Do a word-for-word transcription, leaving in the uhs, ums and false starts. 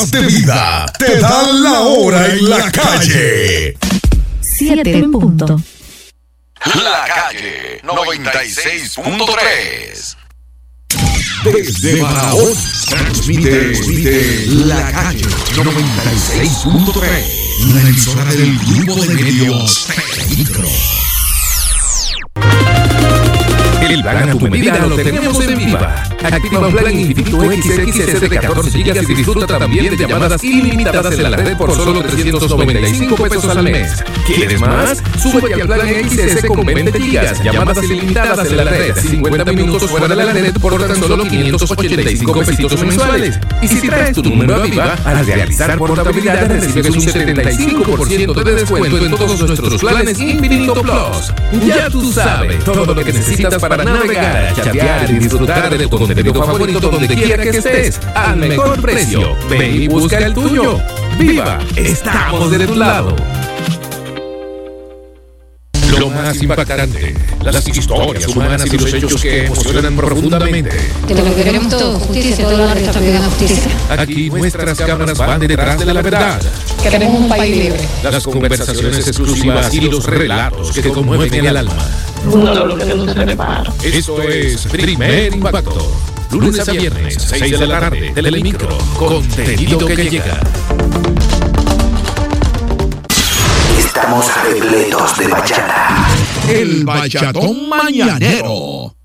de vida te dan la hora en la calle. Siete en punto. La Calle noventa y seis punto tres. Desde Barahona transmite, transmite La Calle noventa y seis punto tres. La emisora del grupo de medios Telemicro. El plan a tu medida lo tenemos en Viva. Activa un plan infinito X X S de catorce gigas y disfruta también de llamadas ilimitadas en la red por solo trescientos noventa y cinco pesos al mes. ¿Quieres más? Súbete al plan X S con veinte gigas, llamadas ilimitadas en la red, cincuenta minutos fuera de la red por tan solo quinientos ochenta y cinco pesitos mensuales. Y si traes tu número a Viva, al realizar portabilidad recibes un setenta y cinco por ciento de descuento en todos nuestros planes Infinito Plus. Ya tú sabes, todo lo que necesitas para navegar, chatear y disfrutar de tu contenido favorito donde quiera que estés, al mejor precio. Ve y busca el tuyo. ¡Viva! Estamos de tu lado. Lo más impactante, las historias humanas y los hechos que emocionan profundamente. De lo que queremos todos, justicia, toda la resta que justicia. Aquí nuestras cámaras van detrás de la verdad. Queremos un país libre. Las conversaciones exclusivas y los relatos que te conmueven el alma. Esto es Primer Impacto. Lunes a viernes, seis de la tarde, Telemicro. Contenido que llega. Estamos repletos de bachata. El bachatón mañanero.